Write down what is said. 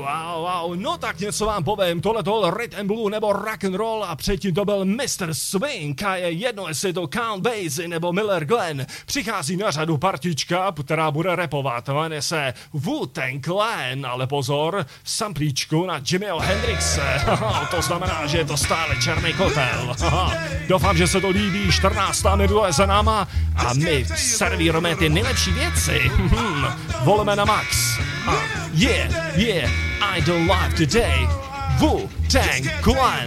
Wow, no tak něco vám povím, tohle byl Rhythm Blue nebo Rock and Roll a předtím to byl Mr. Swing a je jedno, jestli je to Count Basie nebo Miller Glenn. Přichází na řadu partička, která bude rapovat, jmenuje se Wu-Tang Clan, ale pozor, samplíčku na Jimiho Hendrixe, to znamená, že je to stále černý kotel. Doufám, že se to líbí, 14. minula je za náma a my servírujeme ty nejlepší věci. Volíme na max. Yeah, I don't live today. Wu-Tang Clan.